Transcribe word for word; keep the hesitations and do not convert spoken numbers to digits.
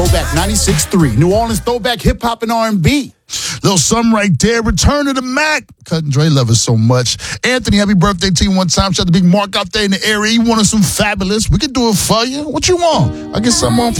Throwback ninety-six point three, New Orleans throwback hip hop and R and B. Little something right there. Return to the Mac. Cut and Dre love us so much. Anthony, happy birthday to you one time. Shout out to Big Mark out there in the area. You wanted some fabulous? We can do it for you. What you want? I get something on